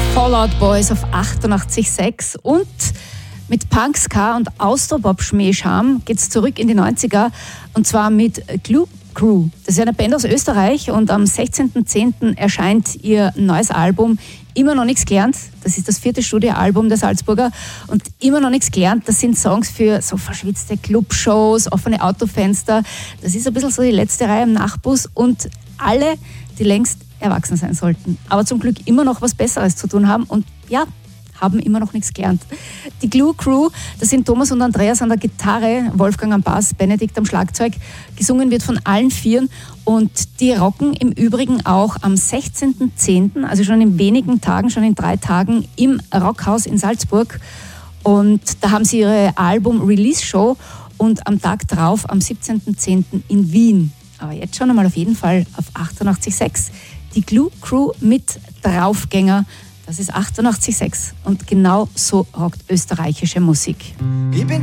Fallout Boys auf 88,6 und mit Punk, Ska und Austropop-Schmähscham geht's zurück in die 90er und zwar mit Glue Crew. Das ist eine Band aus Österreich und am 16.10. erscheint ihr neues Album Immer noch nichts gelernt. Das ist das 4. Studioalbum der Salzburger und Immer noch nichts gelernt. Das sind Songs für so verschwitzte Clubshows, offene Autofenster. Das ist ein bisschen so die letzte Reihe im Nachtbus und alle, die längst erwachsen sein sollten, aber zum Glück immer noch was Besseres zu tun haben und ja, haben immer noch nichts gelernt. Die Glue Crew, das sind Thomas und Andreas an der Gitarre, Wolfgang am Bass, Benedikt am Schlagzeug. Gesungen wird von allen vieren und die rocken im Übrigen auch am 16.10., also schon in wenigen Tagen, schon in 3 Tagen im Rockhaus in Salzburg. Und da haben sie ihre Album-Release-Show und am Tag drauf, am 17.10. in Wien. Aber jetzt schon einmal auf jeden Fall auf 88,6. Die Glue Crew mit Draufgänger. Das ist 88,6 und genau so rockt österreichische Musik.